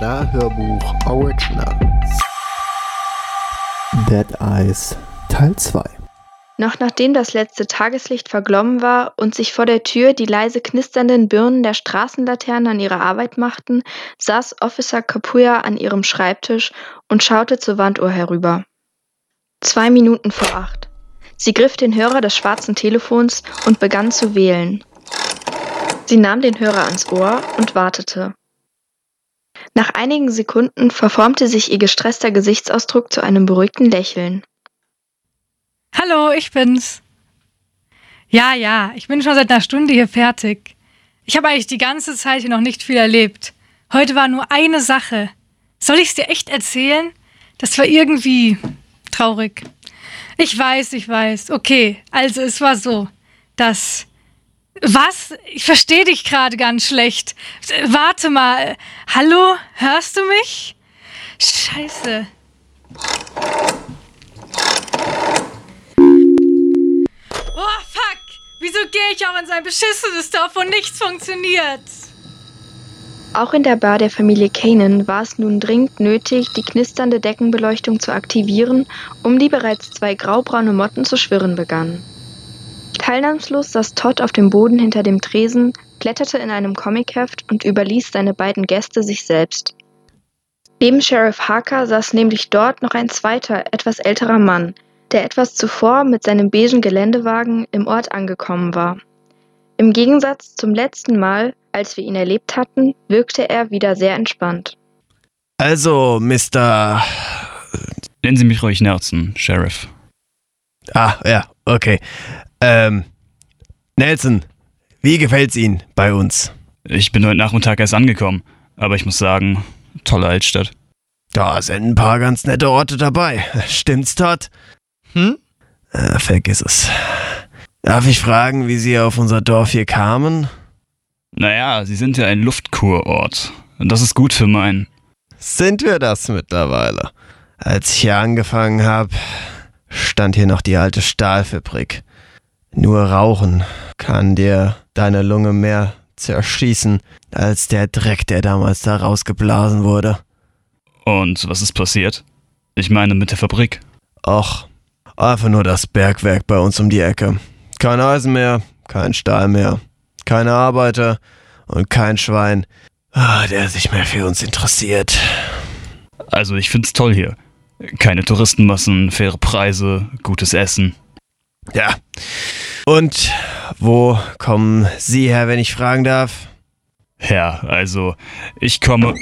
Kanada Hörbuch Original. Dead Eyes Teil 2. Noch nachdem das letzte Tageslicht verglommen war und sich vor der Tür die leise knisternden Birnen der Straßenlaternen an ihre Arbeit machten, saß Officer Kapuya an ihrem Schreibtisch und schaute zur Wanduhr herüber. 2 Minuten vor 8. Sie griff den Hörer des schwarzen Telefons und begann zu wählen. Sie nahm den Hörer ans Ohr und wartete. Nach einigen Sekunden verformte sich ihr gestresster Gesichtsausdruck zu einem beruhigten Lächeln. Hallo, ich bin's. Ja, ich bin schon seit einer Stunde hier fertig. Ich habe eigentlich die ganze Zeit hier noch nicht viel erlebt. Heute war nur eine Sache. Soll ich's dir echt erzählen? Das war irgendwie traurig. Ich weiß. Okay, also es war so, dass... Was? Ich verstehe dich gerade ganz schlecht. Warte mal. Hallo? Hörst du mich? Scheiße. Oh, fuck! Wieso gehe ich auch in sein beschissenes Dorf, wo nichts funktioniert? Auch in der Bar der Familie Kanan war es nun dringend nötig, die knisternde Deckenbeleuchtung zu aktivieren, um die bereits 2 graubraune Motten zu schwirren begannen. Teilnahmslos saß Todd auf dem Boden hinter dem Tresen, blätterte in einem Comicheft und überließ seine beiden Gäste sich selbst. Neben Sheriff Harker saß nämlich dort noch ein zweiter, etwas älterer Mann, der etwas zuvor mit seinem beigen Geländewagen im Ort angekommen war. Im Gegensatz zum letzten Mal, als wir ihn erlebt hatten, wirkte er wieder sehr entspannt. Also, Mr. Nennen Sie mich ruhig Nelson, Sheriff. Ah, ja, okay. Nelson, wie gefällt's Ihnen bei uns? Ich bin heute Nachmittag erst angekommen, aber ich muss sagen, tolle Altstadt. Da sind ein paar ganz nette Orte dabei. Stimmt's, Todd? Vergiss es. Darf ich fragen, wie Sie auf unser Dorf hier kamen? Naja, Sie sind ja ein Luftkurort. Und das ist gut für meinen. Sind wir das mittlerweile? Als ich hier angefangen habe, stand hier noch die alte Stahlfabrik. Nur Rauchen kann dir deine Lunge mehr zerschießen, als der Dreck, der damals da rausgeblasen wurde. Und was ist passiert? Ich meine mit der Fabrik. Och, einfach nur das Bergwerk bei uns um die Ecke. Kein Eisen mehr, kein Stahl mehr, keine Arbeiter und kein Schwein, der sich mehr für uns interessiert. Also ich find's toll hier. Keine Touristenmassen, faire Preise, gutes Essen. Ja. Und wo kommen Sie her, wenn ich fragen darf? Ja, also ich komme...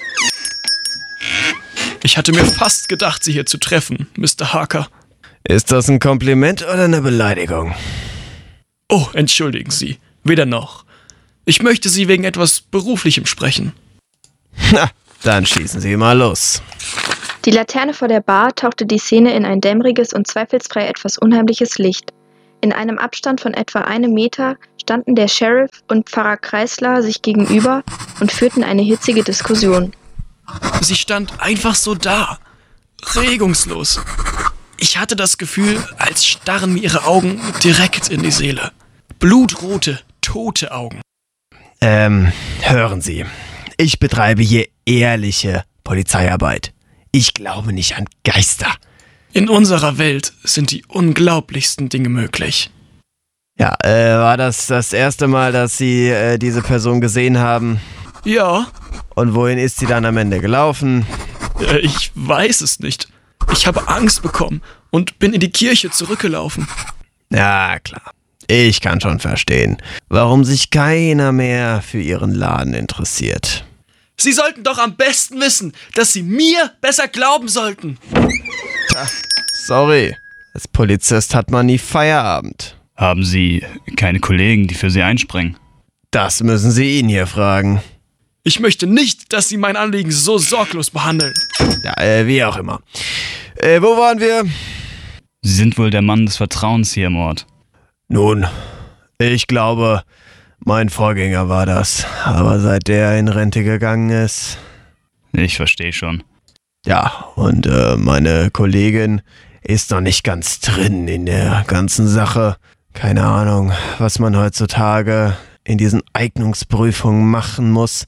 Ich hatte mir fast gedacht, Sie hier zu treffen, Mr. Harker. Ist das ein Kompliment oder eine Beleidigung? Oh, entschuldigen Sie. Weder noch. Ich möchte Sie wegen etwas Beruflichem sprechen. Na, dann schießen Sie mal los. Die Laterne vor der Bar tauchte die Szene in ein dämmeriges und zweifelsfrei etwas unheimliches Licht. In einem Abstand von etwa 1 Meter standen der Sheriff und Pfarrer Kreisler sich gegenüber und führten eine hitzige Diskussion. Sie stand einfach so da, regungslos. Ich hatte das Gefühl, als starren mir ihre Augen direkt in die Seele. Blutrote, tote Augen. Hören Sie. Ich betreibe hier ehrliche Polizeiarbeit. Ich glaube nicht an Geister. In unserer Welt sind die unglaublichsten Dinge möglich. Ja, war das erste Mal, dass Sie diese Person gesehen haben? Ja. Und wohin ist sie dann am Ende gelaufen? Ich weiß es nicht. Ich habe Angst bekommen und bin in die Kirche zurückgelaufen. Ja, klar. Ich kann schon verstehen, warum sich keiner mehr für Ihren Laden interessiert. Sie sollten doch am besten wissen, dass Sie mir besser glauben sollten. Sorry, als Polizist hat man nie Feierabend. Haben Sie keine Kollegen, die für Sie einspringen? Das müssen Sie ihn hier fragen. Ich möchte nicht, dass Sie mein Anliegen so sorglos behandeln. Ja, wie auch immer. Wo waren wir? Sie sind wohl der Mann des Vertrauens hier im Ort. Nun, ich glaube, mein Vorgänger war das. Aber seit der in Rente gegangen ist... Ich verstehe schon. Ja, und meine Kollegin ist noch nicht ganz drin in der ganzen Sache. Keine Ahnung, was man heutzutage in diesen Eignungsprüfungen machen muss.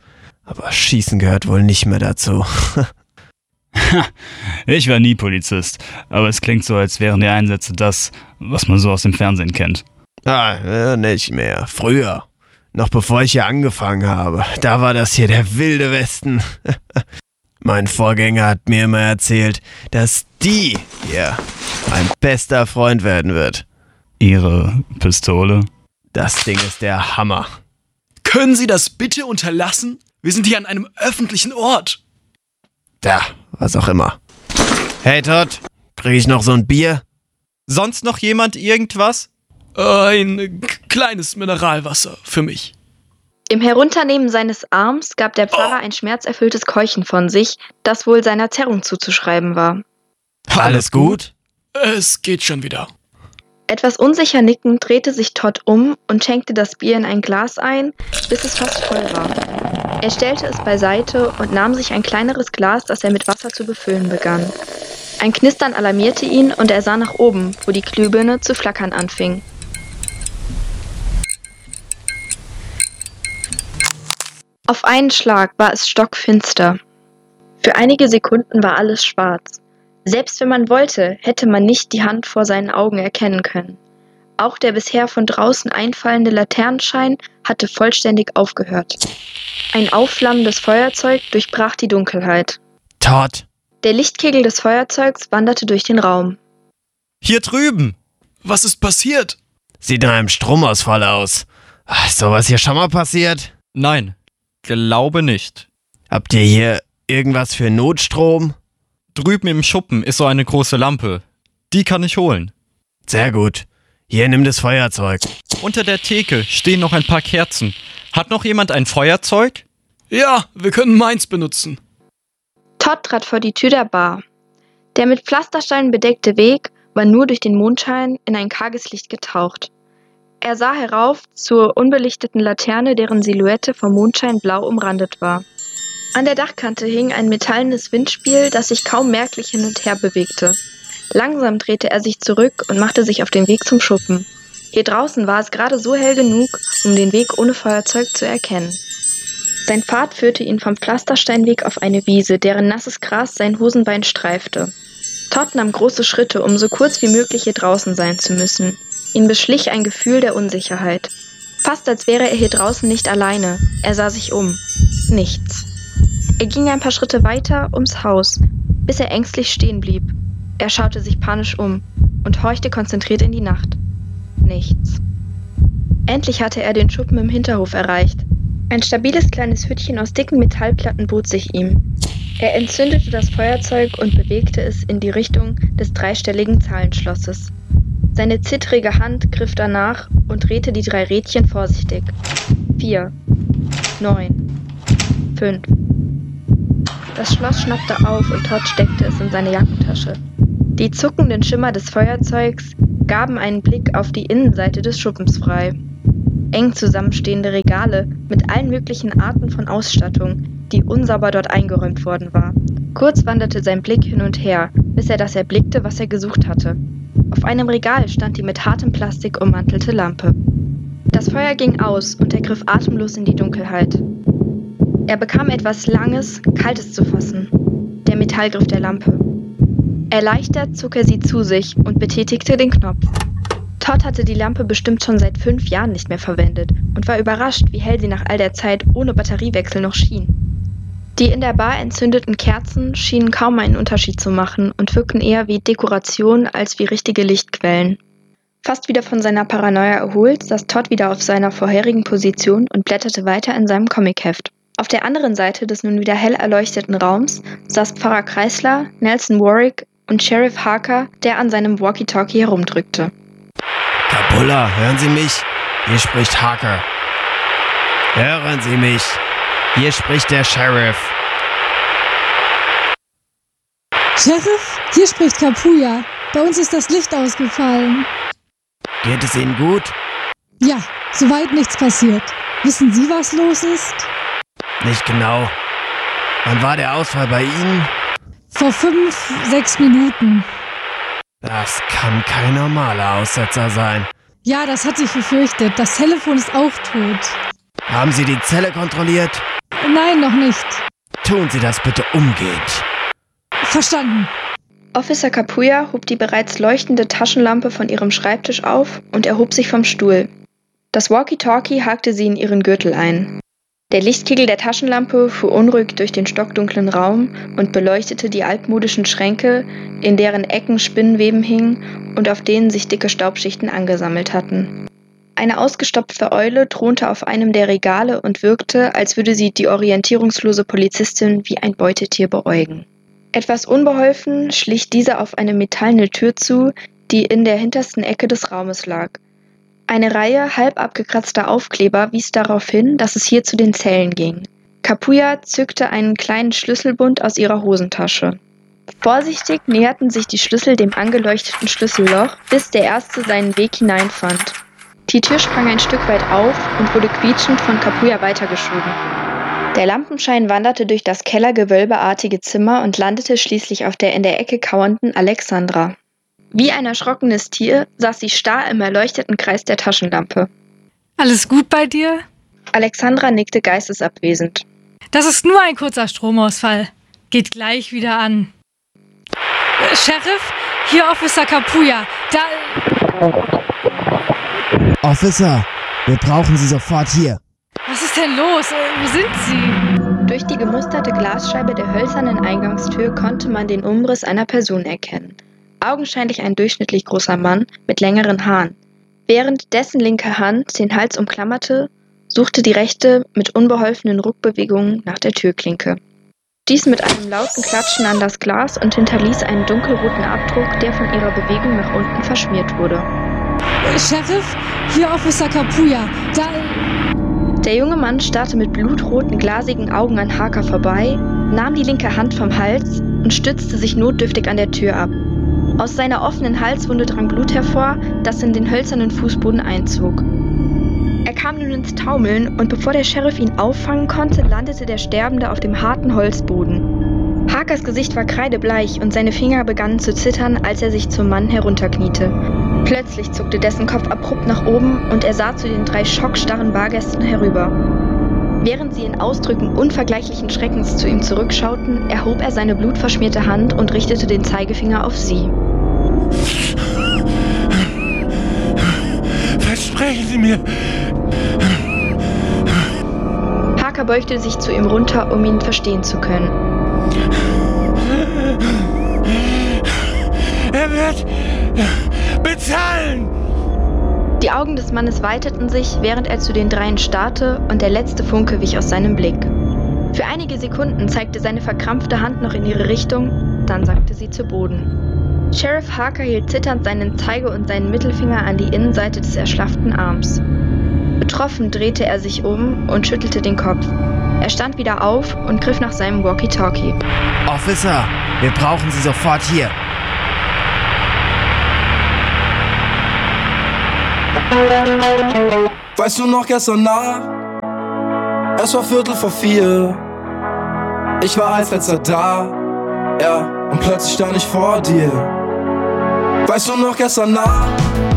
Aber Schießen gehört wohl nicht mehr dazu. Ich war nie Polizist, aber es klingt so, als wären die Einsätze das, was man so aus dem Fernsehen kennt. Nicht mehr. Früher. Noch bevor ich hier angefangen habe. Da war das hier der wilde Westen. Mein Vorgänger hat mir immer erzählt, dass die hier mein bester Freund werden wird. Ihre Pistole? Das Ding ist der Hammer. Können Sie das bitte unterlassen? Wir sind hier an einem öffentlichen Ort. Da, was auch immer. Hey Todd, krieg ich noch so ein Bier? Sonst noch jemand irgendwas? Ein kleines Mineralwasser für mich. Im Herunternehmen seines Arms gab der Pfarrer ein schmerzerfülltes Keuchen von sich, das wohl seiner Zerrung zuzuschreiben war. Alles gut? Es geht schon wieder. Etwas unsicher nickend drehte sich Todd um und schenkte das Bier in ein Glas ein, bis es fast voll war. Er stellte es beiseite und nahm sich ein kleineres Glas, das er mit Wasser zu befüllen begann. Ein Knistern alarmierte ihn und er sah nach oben, wo die Glühbirne zu flackern anfing. Auf einen Schlag war es stockfinster. Für einige Sekunden war alles schwarz. Selbst wenn man wollte, hätte man nicht die Hand vor seinen Augen erkennen können. Auch der bisher von draußen einfallende Laternenschein hatte vollständig aufgehört. Ein aufflammendes Feuerzeug durchbrach die Dunkelheit. Todd! Der Lichtkegel des Feuerzeugs wanderte durch den Raum. Hier drüben! Was ist passiert? Sieht nach einem Stromausfall aus. Ist sowas hier schon mal passiert? Nein, glaube nicht. Habt ihr hier irgendwas für Notstrom? Drüben im Schuppen ist so eine große Lampe. Die kann ich holen. Sehr gut. Hier, nimm das Feuerzeug. Unter der Theke stehen noch ein paar Kerzen. Hat noch jemand ein Feuerzeug? Ja, wir können meins benutzen. Todd trat vor die Tür der Bar. Der mit Pflastersteinen bedeckte Weg war nur durch den Mondschein in ein karges Licht getaucht. Er sah herauf zur unbelichteten Laterne, deren Silhouette vom Mondschein blau umrandet war. An der Dachkante hing ein metallenes Windspiel, das sich kaum merklich hin und her bewegte. Langsam drehte er sich zurück und machte sich auf den Weg zum Schuppen. Hier draußen war es gerade so hell genug, um den Weg ohne Feuerzeug zu erkennen. Sein Pfad führte ihn vom Pflastersteinweg auf eine Wiese, deren nasses Gras sein Hosenbein streifte. Todd nahm große Schritte, um so kurz wie möglich hier draußen sein zu müssen. Ihn beschlich ein Gefühl der Unsicherheit. Fast als wäre er hier draußen nicht alleine. Er sah sich um. Nichts. Er ging ein paar Schritte weiter ums Haus, bis er ängstlich stehen blieb. Er schaute sich panisch um und horchte konzentriert in die Nacht. Nichts. Endlich hatte er den Schuppen im Hinterhof erreicht. Ein stabiles kleines Hüttchen aus dicken Metallplatten bot sich ihm. Er entzündete das Feuerzeug und bewegte es in die Richtung des dreistelligen Zahlenschlosses. Seine zittrige Hand griff danach und drehte die 3 Rädchen vorsichtig. 4, 9, 5. Das Schloss schnappte auf und Todd steckte es in seine Jackentasche. Die zuckenden Schimmer des Feuerzeugs gaben einen Blick auf die Innenseite des Schuppens frei. Eng zusammenstehende Regale mit allen möglichen Arten von Ausstattung, die unsauber dort eingeräumt worden war. Kurz wanderte sein Blick hin und her, bis er das erblickte, was er gesucht hatte. Auf einem Regal stand die mit hartem Plastik ummantelte Lampe. Das Feuer ging aus und er griff atemlos in die Dunkelheit. Er bekam etwas Langes, Kaltes zu fassen. Der Metallgriff der Lampe. Erleichtert zog er sie zu sich und betätigte den Knopf. Todd hatte die Lampe bestimmt schon seit 5 Jahren nicht mehr verwendet und war überrascht, wie hell sie nach all der Zeit ohne Batteriewechsel noch schien. Die in der Bar entzündeten Kerzen schienen kaum einen Unterschied zu machen und wirkten eher wie Dekoration als wie richtige Lichtquellen. Fast wieder von seiner Paranoia erholt, saß Todd wieder auf seiner vorherigen Position und blätterte weiter in seinem Comicheft. Auf der anderen Seite des nun wieder hell erleuchteten Raums saß Pfarrer Kreisler, Nelson Warwick und Sheriff Harker, der an seinem Walkie-Talkie herumdrückte. Kabulla, hören Sie mich? Hier spricht Harker. Hören Sie mich? Hier spricht der Sheriff. Sheriff, hier spricht Kapuya. Bei uns ist das Licht ausgefallen. Geht es Ihnen gut? Ja, soweit nichts passiert. Wissen Sie, was los ist? Nicht genau. Wann war der Ausfall bei Ihnen? Vor 5, 6 Minuten. Das kann kein normaler Aussetzer sein. Ja, das hatte ich befürchtet. Das Telefon ist auch tot. Haben Sie die Zelle kontrolliert? Nein, noch nicht. Tun Sie das bitte umgehend. Verstanden. Officer Kapuya hob die bereits leuchtende Taschenlampe von ihrem Schreibtisch auf und erhob sich vom Stuhl. Das Walkie-Talkie hakte sie in ihren Gürtel ein. Der Lichtkegel der Taschenlampe fuhr unruhig durch den stockdunklen Raum und beleuchtete die altmodischen Schränke, in deren Ecken Spinnweben hingen und auf denen sich dicke Staubschichten angesammelt hatten. Eine ausgestopfte Eule thronte auf einem der Regale und wirkte, als würde sie die orientierungslose Polizistin wie ein Beutetier beäugen. Etwas unbeholfen schlich diese auf eine metallene Tür zu, die in der hintersten Ecke des Raumes lag. Eine Reihe halb abgekratzter Aufkleber wies darauf hin, dass es hier zu den Zellen ging. Kapuya zückte einen kleinen Schlüsselbund aus ihrer Hosentasche. Vorsichtig näherten sich die Schlüssel dem angeleuchteten Schlüsselloch, bis der erste seinen Weg hineinfand. Die Tür sprang ein Stück weit auf und wurde quietschend von Kapuya weitergeschoben. Der Lampenschein wanderte durch das kellergewölbeartige Zimmer und landete schließlich auf der in der Ecke kauernden Alexandra. Wie ein erschrockenes Tier saß sie starr im erleuchteten Kreis der Taschenlampe. Alles gut bei dir? Alexandra nickte geistesabwesend. Das ist nur ein kurzer Stromausfall. Geht gleich wieder an. Sheriff, hier Officer Kapuya. Officer, wir brauchen Sie sofort hier. Was ist denn los? Wo sind Sie? Durch die gemusterte Glasscheibe der hölzernen Eingangstür konnte man den Umriss einer Person erkennen. Augenscheinlich ein durchschnittlich großer Mann mit längeren Haaren. Während dessen linke Hand den Hals umklammerte, suchte die rechte mit unbeholfenen Ruckbewegungen nach der Türklinke. Dies mit einem lauten Klatschen an das Glas und hinterließ einen dunkelroten Abdruck, der von ihrer Bewegung nach unten verschmiert wurde. Sheriff, hier Officer Kapuya. Der junge Mann starrte mit blutroten, glasigen Augen an Harker vorbei, nahm die linke Hand vom Hals und stützte sich notdürftig an der Tür ab. Aus seiner offenen Halswunde drang Blut hervor, das in den hölzernen Fußboden einzog. Er kam nun ins Taumeln und bevor der Sheriff ihn auffangen konnte, landete der Sterbende auf dem harten Holzboden. Harkers Gesicht war kreidebleich und seine Finger begannen zu zittern, als er sich zum Mann herunterkniete. Plötzlich zuckte dessen Kopf abrupt nach oben und er sah zu den 3 schockstarren Bargästen herüber. Während sie in Ausdrücken unvergleichlichen Schreckens zu ihm zurückschauten, erhob er seine blutverschmierte Hand und richtete den Zeigefinger auf sie. Versprechen Sie mir! Harker beugte sich zu ihm runter, um ihn verstehen zu können. Er wird bezahlen! Die Augen des Mannes weiteten sich, während er zu den 3 starrte, und der letzte Funke wich aus seinem Blick. Für einige Sekunden zeigte seine verkrampfte Hand noch in ihre Richtung, dann sackte sie zu Boden. Sheriff Harker hielt zitternd seinen Zeige- und seinen Mittelfinger an die Innenseite des erschlafften Arms. Betroffen drehte er sich um und schüttelte den Kopf. Er stand wieder auf und griff nach seinem Walkie-Talkie. Officer, wir brauchen Sie sofort hier. Weißt du noch gestern Nacht? Es war 3:45. Ich war als letzter da, ja, und plötzlich stand ich vor dir. Weißt du noch gestern Nacht?